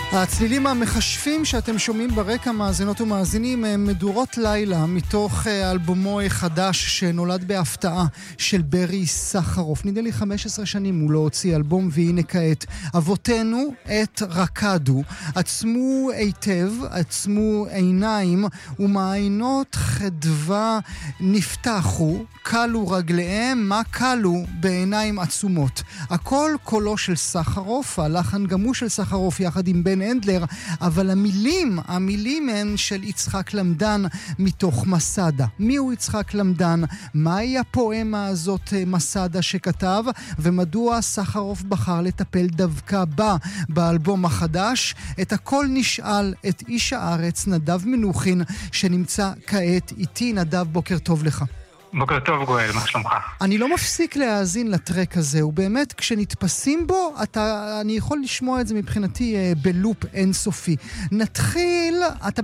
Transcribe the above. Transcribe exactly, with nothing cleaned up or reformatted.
הצלילים המחשפים שאתם שומעים ברקע, מאזינות ומאזינים, הם מדורות לילה מתוך אלבומו החדש שנולד בהפתעה של ברי סחרוף. נדמה לי חמש עשרה שנים הוא לא הוציא אלבום, והנה כעת אבותינו את רקדו, עצמו היטב, עצמו עיניים ומעיינות חדווה נפתחו, קלו רגליהם, מה קלו בעיניים עצומות. הכל קולו של סחרוף, הלחן גם הוא של סחרוף יחד עם בן אנדלר, אבל המילים, המילים הן של יצחק למדן מתוך מסדה. מי הוא יצחק למדן? מהי הפואמה הזאת מסדה שכתב? ומדוע סחרוף בחר לטפל דווקא בה באלבום החדש? את הכל נשאל את איש הארץ נדב מנוחין שנמצא כעת איתי. נדב, בוקר טוב לך. בוקר טוב גואל, מה שלומך? אני לא מפסיק להאזין לטרק הזה, ובאמת כשנתפסים בו, אתה, אני יכול לשמוע את זה מבחינתי בלופ אינסופי. נתחיל, אתה